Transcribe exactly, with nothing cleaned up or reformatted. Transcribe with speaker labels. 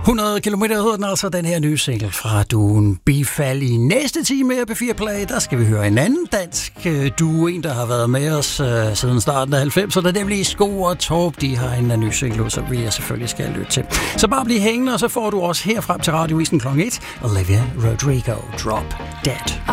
Speaker 1: hundrede kilometer hedder den altså, den her nye single fra duoen Bifald. I næste time af P fire Play, der skal vi høre en anden dansk duo, en der har været med os uh, siden starten af halvfemserne, nemlig Sko og Torp. De har en ny single, som vi selvfølgelig skal lytte til. Så bare bliv hængende, og så får du også her frem til Radiovisen klokken et, Olivia Rodrigo, Drop Dead.